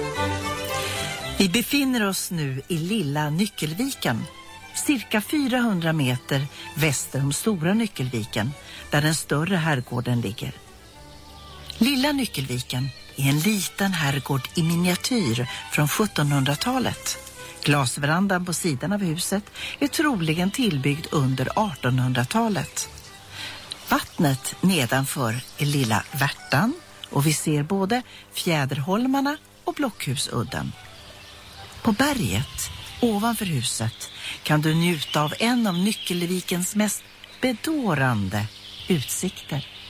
Vi befinner oss nu i lilla Nyckelviken, cirka 400 meter väster om Stora Nyckelviken, där den större herrgården ligger. Lilla Nyckelviken är en liten herrgård i miniatyr från 1700-talet. Glasverandan på sidan av huset är troligen tillbyggd under 1800-talet. Vattnet nedanför är lilla Värtan och vi ser både Fjäderholmarna och Blockhusudden. På berget ovanför huset kan du njuta av en av Nyckelvikens mest bedårande utsikter.